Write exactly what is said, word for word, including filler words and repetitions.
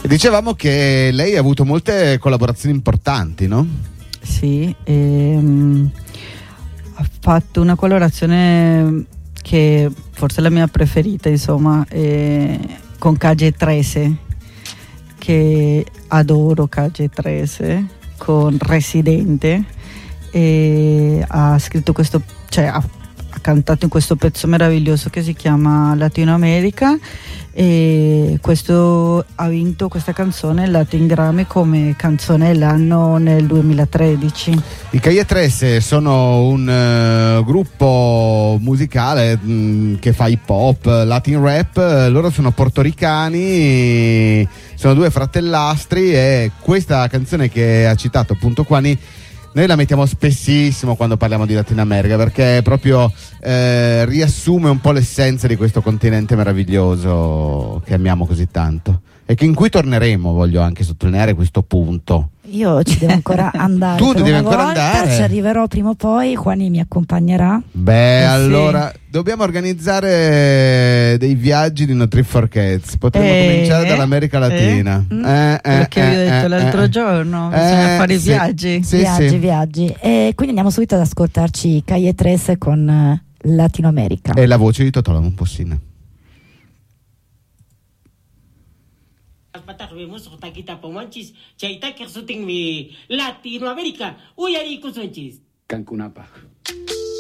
Dicevamo che lei ha avuto molte collaborazioni importanti, no? Sì, ehm, ha fatto una colorazione che forse è la mia preferita, insomma, eh, con Calle tredici, che adoro Calle tredici, con Residente, e ha scritto questo, cioè ha, ha cantato in questo pezzo meraviglioso che si chiama Latino America, e questo ha vinto questa canzone il Latin Grammy come canzone dell'anno nel duemilatredici. I Calle tredici sono un uh, gruppo musicale mh, che fa hip hop, Latin rap. Loro sono portoricani, sono due fratellastri, e questa canzone che ha citato appunto Quani noi la mettiamo spessissimo quando parliamo di Latino America, perché proprio eh, riassume un po' l'essenza di questo continente meraviglioso che amiamo così tanto e che in cui torneremo, voglio anche sottolineare questo punto. Io ci devo ancora andare. Tu devi ancora volta, andare? Ci arriverò prima o poi, Juani mi accompagnerà. Beh, Eh, allora sì. dobbiamo organizzare dei viaggi di No Trip for Cats. Potremmo Eh, cominciare dall'america Latina. eh, Eh, quello eh, che vi ho eh, detto eh, l'altro eh. giorno, Eh, bisogna fare i sì, viaggi. sì, viaggi, sì. viaggi. E quindi andiamo subito ad ascoltarci Calle tredici con eh, Latino America. E la voce di Totò Momposina. Patak me musuh kita pemancis, cerita kersuting mi Latino Amerika, uyari kusuncis. Cancún apa.